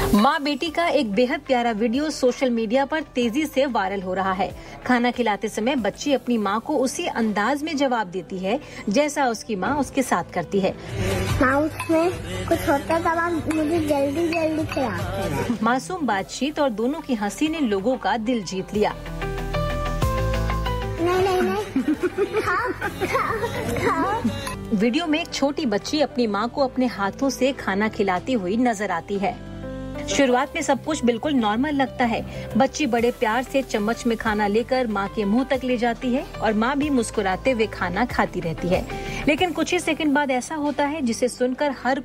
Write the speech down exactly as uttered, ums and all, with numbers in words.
माँ बेटी का एक बेहद प्यारा वीडियो सोशल मीडिया पर तेजी से वायरल हो रहा है। खाना खिलाते समय बच्ची अपनी माँ को उसी अंदाज में जवाब देती है जैसा उसकी माँ उसके साथ करती है। माँ उसमें कुछ होता था, मुझे जल्दी जल्दी खिलाते हैं। मासूम बातचीत और दोनों की हंसी ने लोगों का दिल जीत लिया। नहीं नहीं नहीं खाओ खाओ खाओ। वीडियो में एक छोटी बच्ची अपनी माँ को अपने हाथों से खाना खिलाती हुई नजर आती है। शुरुआत में सब कुछ बिल्कुल नॉर्मल लगता है। बच्ची बड़े प्यार से चम्मच में खाना लेकर माँ के मुंह तक ले जाती है और माँ भी मुस्कुराते हुए खाना खाती रहती है। लेकिन कुछ ही सेकंड बाद ऐसा होता है जिसे सुनकर हर